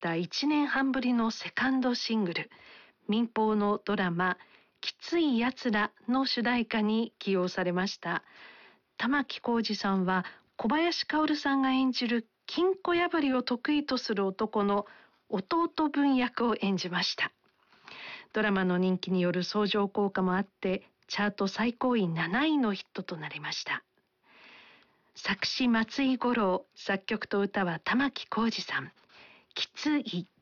た1年半ぶりのセカンドシングル、民放のドラマきついやつらの主題歌に起用されました。玉置浩二さんは小林薫さんが演じる金庫破りを得意とする男の弟分役を演じました。ドラマの人気による相乗効果もあってチャート最高位7位のヒットとなりました。作詞松井五郎、作曲と歌は玉置浩二さん。きつい